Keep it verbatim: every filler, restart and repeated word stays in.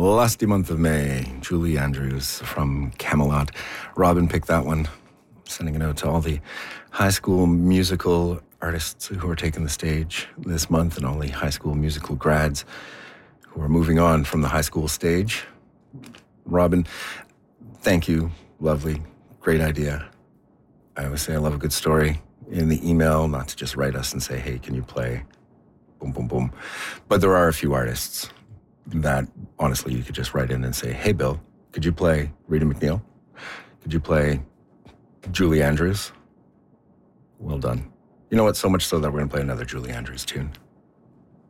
Lusty Month of May, Julie Andrews from Camelot. Robin picked that one. Sending it out to all the high school musical artists who are taking the stage this month, and all the high school musical grads who are moving on from the high school stage. Robin, thank you. Lovely. Great idea. I always say I love a good story in the email, not to just write us and say, hey, can you play? Boom, boom, boom. But there are a few artists that, honestly, you could just write in and say, hey, Bill, could you play Rita McNeil? Could you play Julie Andrews? Well done. You know what? So much so that we're going to play another Julie Andrews tune.